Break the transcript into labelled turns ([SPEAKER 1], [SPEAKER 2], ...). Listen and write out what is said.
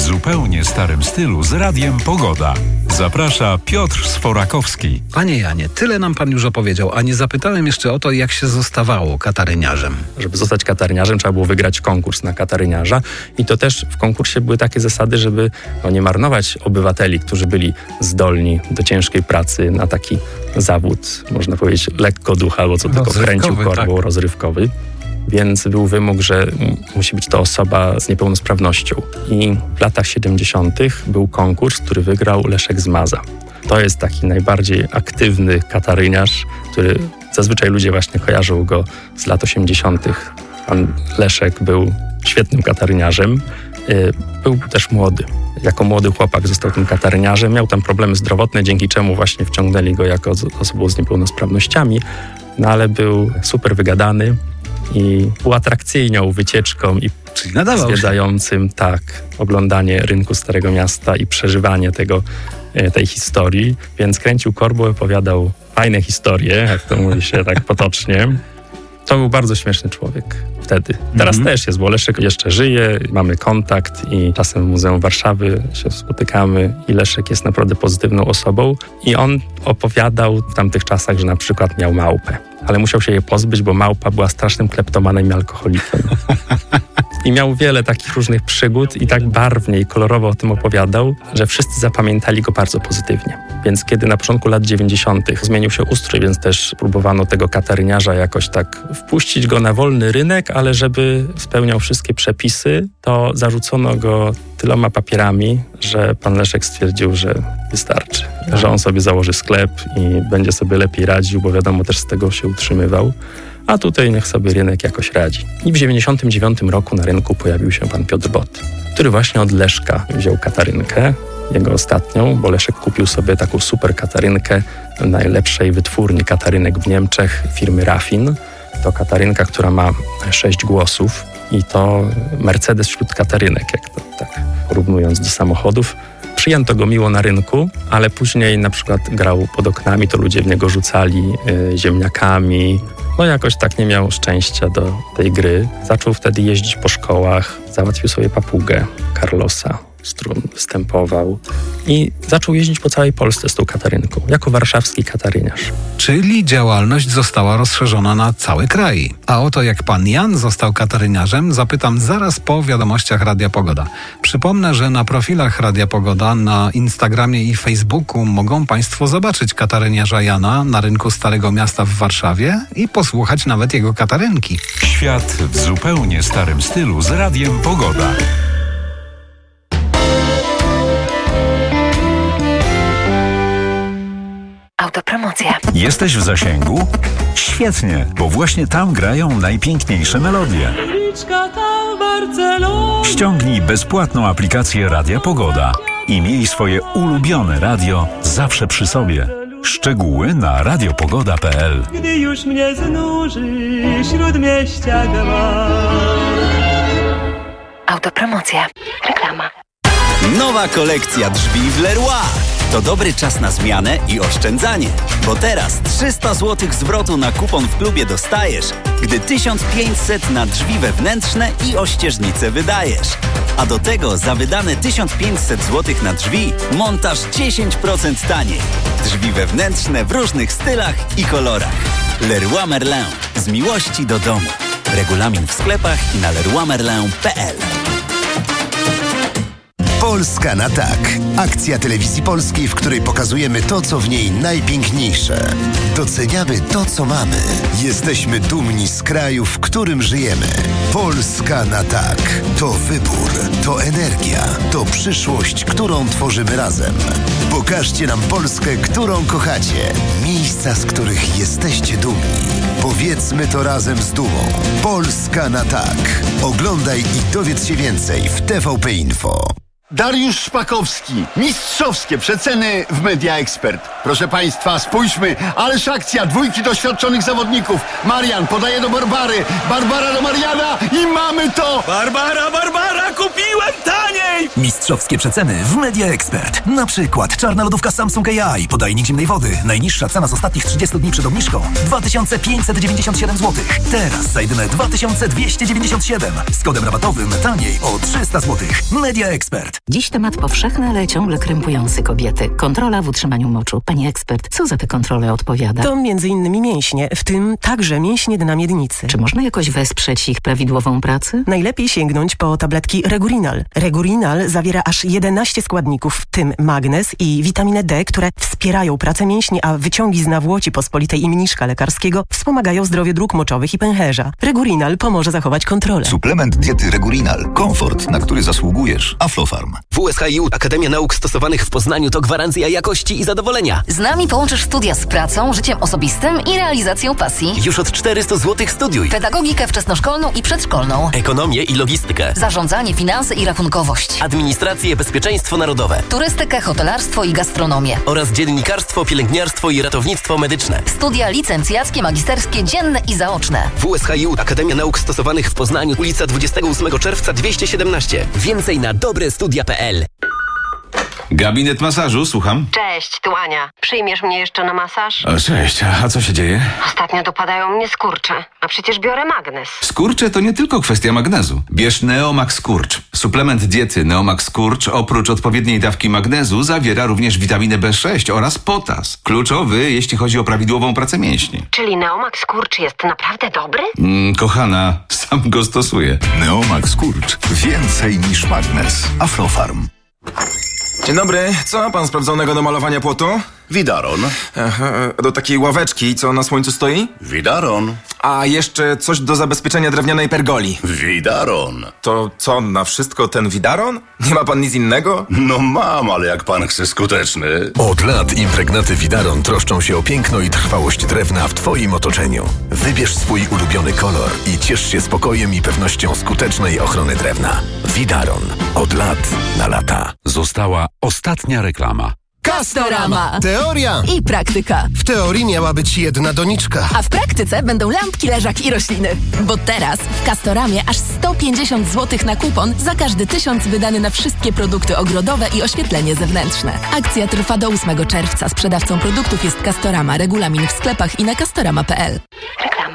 [SPEAKER 1] zupełnie starym stylu z Radiem Pogoda. Zaprasza Piotr Sforakowski.
[SPEAKER 2] Panie Janie, tyle nam pan już opowiedział, a nie zapytałem jeszcze o to, jak się zostawało kataryniarzem.
[SPEAKER 3] Żeby zostać kataryniarzem, trzeba było wygrać konkurs na kataryniarza i to też w konkursie były takie zasady, żeby nie marnować obywateli, którzy byli zdolni do ciężkiej pracy na taki zawód, można powiedzieć, lekko ducha, albo co tylko kręcił korbą, tak. Rozrywkowy. Więc był wymóg, że musi być to osoba z niepełnosprawnością. I w latach 70. był konkurs, który wygrał Leszek Zmaza. To jest taki najbardziej aktywny kataryniarz, który zazwyczaj ludzie właśnie kojarzą go z lat 80. Pan Leszek był świetnym kataryniarzem. Był też młody. Jako młody chłopak został tym kataryniarzem. Miał tam problemy zdrowotne, dzięki czemu właśnie wciągnęli go jako osobą z niepełnosprawnościami. No ale był super wygadany i uatrakcyjniał wycieczką i zwiedzającym oglądanie rynku Starego Miasta i przeżywanie tej historii. Więc kręcił korbą, opowiadał fajne historie, jak to mówi się tak potocznie. To był bardzo śmieszny człowiek wtedy. Teraz też jest, bo Leszek jeszcze żyje, mamy kontakt i czasem w Muzeum Warszawy się spotykamy i Leszek jest naprawdę pozytywną osobą. I on opowiadał w tamtych czasach, że na przykład miał małpę, ale musiał się jej pozbyć, bo małpa była strasznym kleptomanem i alkoholikiem. I miał wiele takich różnych przygód i tak barwnie i kolorowo o tym opowiadał, że wszyscy zapamiętali go bardzo pozytywnie. Więc kiedy na początku lat 90. zmienił się ustrój, więc też próbowano tego kataryniarza jakoś tak wpuścić go na wolny rynek, ale żeby spełniał wszystkie przepisy, to zarzucono go tyloma papierami, że pan Leszek stwierdził, że wystarczy. Że on sobie założy sklep i będzie sobie lepiej radził, bo wiadomo, też z tego się utrzymywał. A tutaj niech sobie rynek jakoś radzi. I w 99 roku na rynku pojawił się pan Piotr Bot, który właśnie od Leszka wziął katarynkę, jego ostatnią, bo Leszek kupił sobie taką super katarynkę najlepszej wytwórni katarynek w Niemczech, firmy Raffin. To katarynka, która ma 6 głosów i to Mercedes wśród katarynek, jak to tak porównując do samochodów. Przyjęto go miło na rynku, ale później na przykład grał pod oknami, to ludzie w niego rzucali ziemniakami. No jakoś tak nie miał szczęścia do tej gry. Zaczął wtedy jeździć po szkołach, załatwił sobie papugę Carlosa, z którym występował i zaczął jeździć po całej Polsce z tą katarynką, jako warszawski kataryniarz.
[SPEAKER 2] Czyli działalność została rozszerzona na cały kraj. A o to, jak pan Jan został kataryniarzem, zapytam zaraz po wiadomościach Radia Pogoda. Przypomnę, że na profilach Radia Pogoda na Instagramie i Facebooku mogą państwo zobaczyć kataryniarza Jana na rynku Starego Miasta w Warszawie i posłuchać nawet jego katarynki.
[SPEAKER 1] Świat w zupełnie starym stylu z Radiem Pogoda.
[SPEAKER 4] Autopromocja.
[SPEAKER 1] Jesteś w zasięgu? Świetnie, bo właśnie tam grają najpiękniejsze melodie. Ściągnij bezpłatną aplikację Radia Pogoda i miej swoje ulubione radio zawsze przy sobie. Szczegóły na radiopogoda.pl.
[SPEAKER 5] Gdy już mnie znuży śródmieścia gwar.
[SPEAKER 4] Autopromocja. Reklama.
[SPEAKER 6] Nowa kolekcja drzwi w Leroy. To dobry czas na zmianę i oszczędzanie, bo teraz 300 zł zwrotu na kupon w klubie dostajesz, gdy 1500 na drzwi wewnętrzne i ościeżnice wydajesz. A do tego za wydane 1500 zł na drzwi montaż 10% taniej. Drzwi wewnętrzne w różnych stylach i kolorach. Leroy Merlin. Z miłości do domu. Regulamin w sklepach i na leroymerlin.pl.
[SPEAKER 7] Polska na tak. Akcja Telewizji Polskiej, w której pokazujemy to, co w niej najpiękniejsze. Doceniamy to, co mamy. Jesteśmy dumni z kraju, w którym żyjemy. Polska na tak. To wybór, to energia, to przyszłość, którą tworzymy razem. Pokażcie nam Polskę, którą kochacie. Miejsca, z których jesteście dumni. Powiedzmy to razem z dumą. Polska na tak. Oglądaj i dowiedz się więcej w TVP Info.
[SPEAKER 8] Dariusz Szpakowski. Mistrzowskie przeceny w Media Expert. Proszę Państwa, spójrzmy. Ależ akcja. 2 doświadczonych zawodników. Marian podaje do Barbary. Barbara do Mariana i mamy to!
[SPEAKER 9] Barbara, kupiłem taniej!
[SPEAKER 10] Mistrzowskie przeceny w Media Expert. Na przykład czarna lodówka Samsung AI. Podajnik zimnej wody. Najniższa cena z ostatnich 30 dni przed obniżką. 2597 zł. Teraz za jedyne 2297. Z kodem rabatowym taniej o 300 zł. Media Expert.
[SPEAKER 11] Dziś temat powszechny, ale ciągle krępujący kobiety. Kontrola w utrzymaniu moczu. Pani ekspert, co za tę kontrolę odpowiada?
[SPEAKER 12] To m.in. mięśnie, w tym także mięśnie dna miednicy.
[SPEAKER 11] Czy można jakoś wesprzeć ich prawidłową pracę?
[SPEAKER 12] Najlepiej sięgnąć po tabletki Regurinal. Regurinal zawiera aż 11 składników, w tym magnez i witaminę D, które wspierają pracę mięśni, a wyciągi z nawłoci pospolitej i mniszka lekarskiego wspomagają zdrowie dróg moczowych i pęcherza. Regurinal pomoże zachować kontrolę.
[SPEAKER 13] Suplement diety Regurinal. Komfort, na który zasługujesz. Aflofarm.
[SPEAKER 14] WSHiU Akademia Nauk Stosowanych w Poznaniu to gwarancja jakości i zadowolenia.
[SPEAKER 15] Z nami połączysz studia z pracą, życiem osobistym i realizacją pasji.
[SPEAKER 14] Już od 400 zł studiuj.
[SPEAKER 15] Pedagogikę wczesnoszkolną i przedszkolną.
[SPEAKER 14] Ekonomię i logistykę.
[SPEAKER 15] Zarządzanie, finanse i rachunkowość.
[SPEAKER 14] Administrację, bezpieczeństwo narodowe.
[SPEAKER 15] Turystykę, hotelarstwo i gastronomię.
[SPEAKER 14] Oraz dziennikarstwo, pielęgniarstwo i ratownictwo medyczne.
[SPEAKER 15] Studia licencjackie, magisterskie, dzienne i zaoczne.
[SPEAKER 14] WSHiU Akademia Nauk Stosowanych w Poznaniu, ulica 28 czerwca 217. Więcej na dobrestudia.pl.
[SPEAKER 16] Gabinet masażu, słucham.
[SPEAKER 17] Cześć, tu Ania. Przyjmiesz mnie jeszcze na masaż?
[SPEAKER 16] O, cześć, a co się dzieje?
[SPEAKER 17] Ostatnio dopadają mnie skurcze, a przecież biorę magnez.
[SPEAKER 16] Skurcze to nie tylko kwestia magnezu. Bierz Neomax Skurcz. Suplement diety Neomax Skurcz oprócz odpowiedniej dawki magnezu zawiera również witaminę B6 oraz potas. Kluczowy, jeśli chodzi o prawidłową pracę mięśni.
[SPEAKER 17] Czyli Neomax Skurcz jest naprawdę dobry?
[SPEAKER 16] Kochana, sam go stosuję.
[SPEAKER 13] Neomax Skurcz. Więcej niż magnez. Aflofarm.
[SPEAKER 18] Dzień dobry, co ma pan sprawdzonego do malowania płotu?
[SPEAKER 19] Widaron.
[SPEAKER 18] Do takiej ławeczki, co na słońcu stoi?
[SPEAKER 19] Widaron.
[SPEAKER 18] A jeszcze coś do zabezpieczenia drewnianej pergoli.
[SPEAKER 19] Widaron.
[SPEAKER 18] To co, na wszystko ten Widaron? Nie ma pan nic innego?
[SPEAKER 19] No mam, ale jak pan chce skuteczny.
[SPEAKER 7] Od lat impregnaty Widaron troszczą się o piękno i trwałość drewna w twoim otoczeniu. Wybierz swój ulubiony kolor i ciesz się spokojem i pewnością skutecznej ochrony drewna. Widaron. Od lat na lata.
[SPEAKER 1] Została ostatnia reklama.
[SPEAKER 20] Castorama.
[SPEAKER 21] Teoria
[SPEAKER 20] I praktyka.
[SPEAKER 21] W teorii miała być jedna doniczka.
[SPEAKER 20] A w praktyce będą lampki, leżak i rośliny. Bo teraz w Castoramie aż 150 zł na kupon za każdy 1000 wydany na wszystkie produkty ogrodowe i oświetlenie zewnętrzne. Akcja trwa do 8 czerwca. Sprzedawcą produktów jest Castorama. Regulamin w sklepach i na castorama.pl.
[SPEAKER 4] Reklama.